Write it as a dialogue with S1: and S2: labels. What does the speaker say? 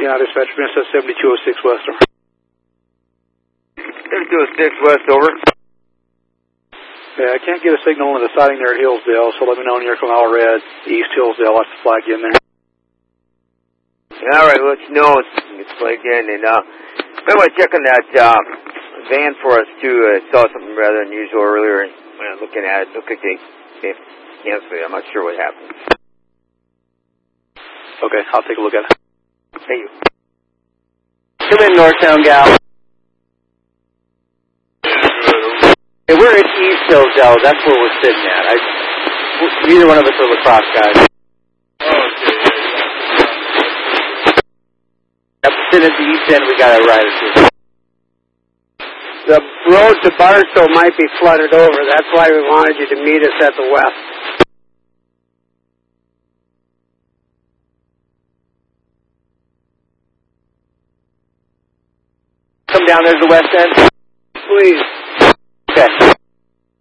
S1: United Dispatch, Princess 7206 West.
S2: 7206 West, over.
S1: Yeah, I can't get a signal on the siding there at Hillsdale, so let me know when you're coming out red, East Hillsdale. I'll have to flag you in there.
S2: All right, let you know it's flagged in. And I want to check on that van for us, too. I saw something rather unusual earlier, and when I'm looking at it, looked like they canceled it. I'm not sure what happened.
S1: Okay, I'll take a look at it.
S2: Thank you.
S3: Come in, Northtown Gal. Hey, we're at East Hillsdale. That's where we're sitting at. Neither one of us are lacrosse guys. Yep, sitting at the east end, we got a rider too.
S4: The road to Barstow might be flooded over. That's why we wanted you to meet us at the west.
S3: Come down, there's the west end.
S4: Please.